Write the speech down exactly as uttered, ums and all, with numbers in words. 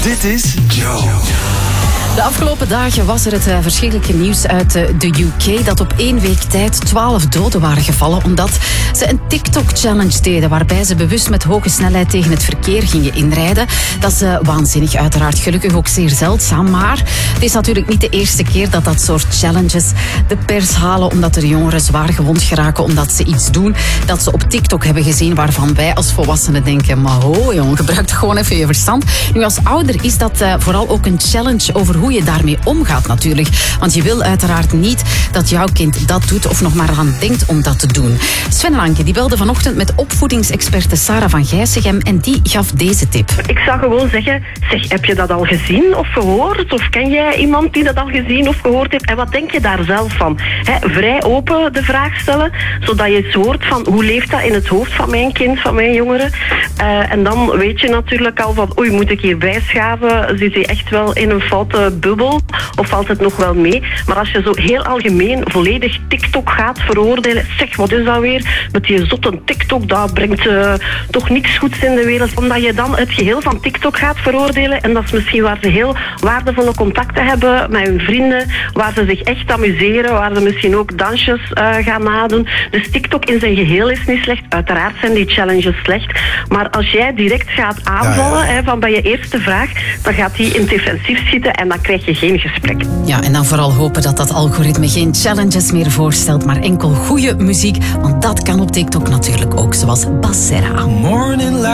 Dit is Joe. De afgelopen dagen was er het uh, verschrikkelijke nieuws uit uh, de U K dat op één week tijd twaalf doden waren gevallen omdat ze een TikTok-challenge deden waarbij ze bewust met hoge snelheid tegen het verkeer gingen inrijden. Dat is uh, waanzinnig, uiteraard gelukkig ook zeer zeldzaam, maar het is natuurlijk niet de eerste keer dat dat soort challenges de pers halen omdat er jongeren zwaar gewond geraken omdat ze iets doen dat ze op TikTok hebben gezien waarvan wij als volwassenen denken, maar ho jong, gebruik toch gewoon even je verstand. Nu als ouder is dat uh, vooral ook een challenge over hoe je daarmee omgaat natuurlijk. Want je wil uiteraard niet dat jouw kind dat doet of nog maar aan denkt om dat te doen. Sven Lanke die belde vanochtend met opvoedingsexperte Sarah van Gijsegem en die gaf deze tip. Ik zou gewoon zeggen, zeg, heb je dat al gezien of gehoord? Of ken jij iemand die dat al gezien of gehoord heeft? En wat denk je daar zelf van? He, vrij open de vraag stellen, zodat je eens hoort van hoe leeft dat in het hoofd van mijn kind, van mijn jongeren. Uh, en dan weet je natuurlijk al van, oei, moet ik hier bijschaven? Zit hij echt wel in een foute bubbel of valt het nog wel mee? Maar als je zo heel algemeen volledig TikTok gaat veroordelen, zeg, wat is dat weer? Met die zotte TikTok, dat brengt uh, toch niks goeds in de wereld. Omdat je dan het geheel van TikTok gaat veroordelen en dat is misschien waar ze heel waardevolle contacten hebben met hun vrienden, waar ze zich echt amuseren, waar ze misschien ook dansjes uh, gaan nadoen. Dus TikTok in zijn geheel is niet slecht. Uiteraard zijn die challenges slecht. Maar als jij direct gaat aanvallen, ja, ja. Hè, van bij je eerste vraag, dan gaat die in defensief zitten en dan krijg je geen gesprek. Ja, en dan vooral hopen dat dat algoritme geen challenges meer voorstelt, maar enkel goede muziek, want dat kan op TikTok natuurlijk ook, zoals Bassera.